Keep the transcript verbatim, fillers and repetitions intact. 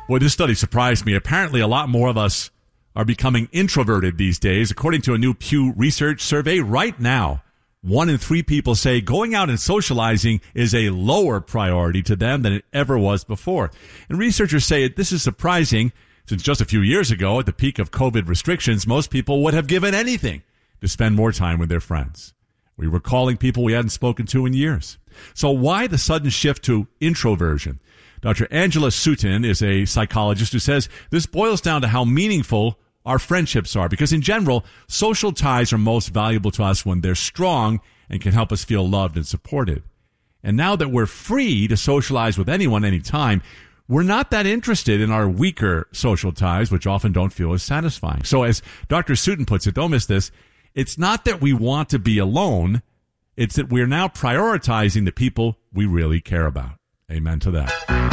Boy, this study surprised me. Apparently, a lot more of us are becoming introverted these days. According to a new Pew Research survey, right now, one in three people say going out and socializing is a lower priority to them than it ever was before. And researchers say this is surprising since just a few years ago, at the peak of COVID restrictions, most people would have given anything to spend more time with their friends. We were calling people we hadn't spoken to in years. So why the sudden shift to introversion? Doctor Angela Sutton is a psychologist who says this boils down to how meaningful our friendships are, because in general, social ties are most valuable to us when they're strong and can help us feel loved and supported. And now that we're free to socialize with anyone anytime, we're not that interested in our weaker social ties, which often don't feel as satisfying. So as Doctor Sutton puts it, don't miss this, it's not that we want to be alone, it's that we're now prioritizing the people we really care about. Amen to that.